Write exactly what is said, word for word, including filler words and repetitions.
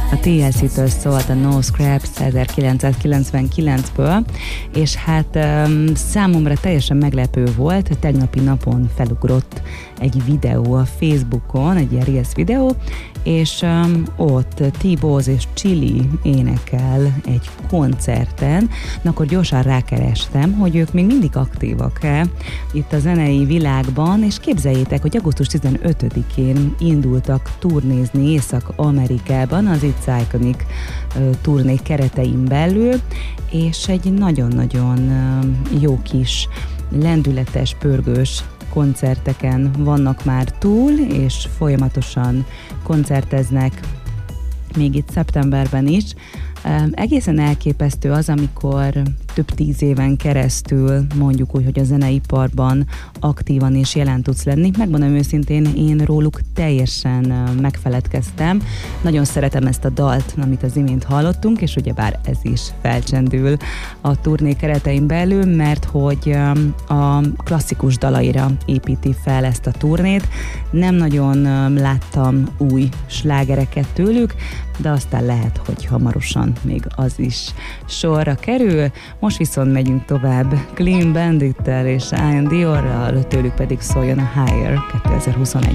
A té el cé-től szólt a No Scraps ezerkilencszázkilencvenkilencből, és hát um, számomra teljesen meglepő volt, hogy tegnapi napon felugrott egy videó a Facebookon, egy ilyen Reels videó, és um, ott T-Boz és Chili énekel egy koncerten. Na akkor gyorsan rákerestem, hogy ők még mindig aktívak-e itt a zenei világban, és képzeljétek, hogy augusztus tizenötödikén indultak turnézni Észak-Amerikában, az It's Iconic uh, turné keretein belül, és egy nagyon-nagyon uh, jó kis, lendületes, pörgős koncerteken vannak már túl, és folyamatosan koncerteznek még itt szeptemberben is. Egészen elképesztő az, amikor több tíz éven keresztül mondjuk úgy, hogy a zeneiparban aktívan és jelen tudsz lenni. Megmondom őszintén, én róluk teljesen megfeledkeztem. Nagyon szeretem ezt a dalt, amit az imént hallottunk, és ugyebár ez is felcsendül a turné keretein belül, mert hogy a klasszikus dalaira építi fel ezt a turnét. Nem nagyon láttam új slágereket tőlük, de aztán lehet, hogy hamarosan még az is sorra kerül. Most viszont megyünk tovább Clean Bandittel és Ian Diorral, tőlük pedig szóljon a Higher kétezer-huszonegyben.